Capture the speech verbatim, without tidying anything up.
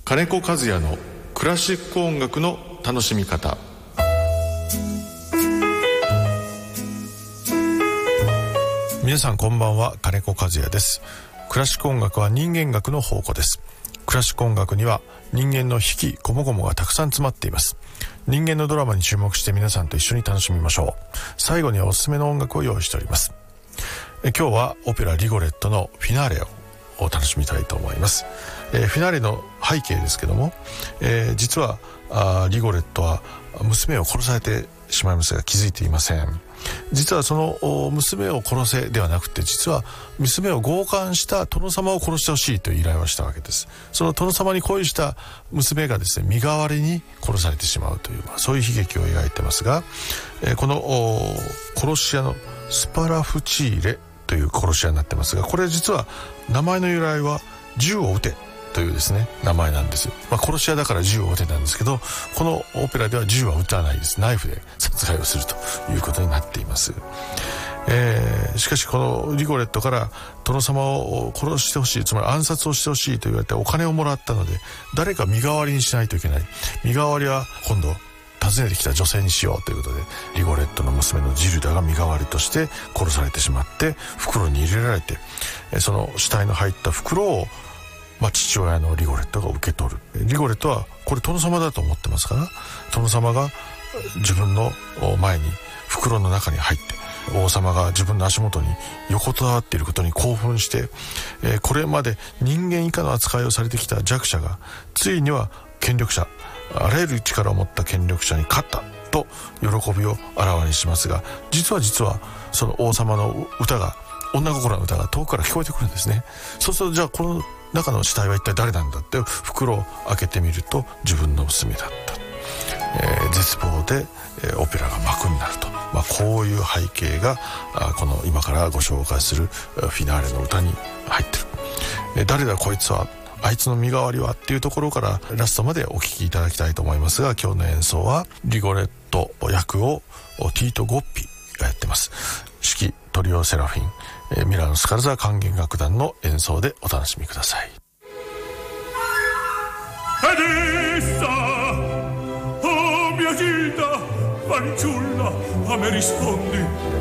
金子和也のクラシック音楽の楽しみ方。皆さんこんばんは、金子和也です。クラシック音楽は人間学の宝庫です。クラシック音楽には人間の悲喜こもごもがたくさん詰まっています。人間のドラマに注目して皆さんと一緒に楽しみましょう。最後にはおすすめの音楽を用意しております。え今日はオペラリゴレットのフィナーレをお楽しみたいと思います。えー、フィナーレの背景ですけども、えー、実はあリゴレットは娘を殺されてしまいますが気づいていません。実はその娘を殺せではなくて、実は娘を強姦した殿様を殺してほしいという依頼をしたわけです。その殿様に恋した娘がですね、身代わりに殺されてしまうという、まあ、そういう悲劇を描いてますが、えー、この殺し屋のスパラフチーレという殺し屋になってますが、これ実は名前の由来は銃を撃てというですね名前なんです。まあ、殺し屋だから銃を撃てなんですけど、このオペラでは銃は撃たないです。ナイフで殺害をするということになっています。えー、しかしこのリゴレットから殿様を殺してほしい、つまり暗殺をしてほしいと言われてお金をもらったので、誰か身代わりにしないといけない。身代わりは今度訪ねてきた女性にしようということで、リゴレットの娘のジルダが身代わりとして殺されてしまって袋に入れられて、その死体の入った袋をまあ、父親のリゴレットが受け取る。リゴレットはこれ殿様だと思ってますから、殿様が自分の前に袋の中に入って王様が自分の足元に横たわっていることに興奮して、えー、これまで人間以下の扱いをされてきた弱者がついには権力者、あらゆる力を持った権力者に勝ったと喜びをあらわにしますが、実は実はその王様の歌が、女心の歌が遠くから聞こえてくるんですね。そうすると、じゃあこの中の死体は一体誰なんだって袋を開けてみると自分の娘だった。えー、絶望で、えー、オペラが幕になると、まあ、こういう背景があこの今からご紹介するフィナーレの歌に入ってる。えー、誰だこいつは、あいつの身代わりはっていうところからラストまでお聴きいただきたいと思いますが、今日の演奏はリゴレット役をティート・ゴッピがやってます。指揮トリオセラフィン、えー、ミラノスカルザ管弦楽団の演奏でお楽しみください。 Adesso, oh mia Gilda, fanciulla, a me rispondi.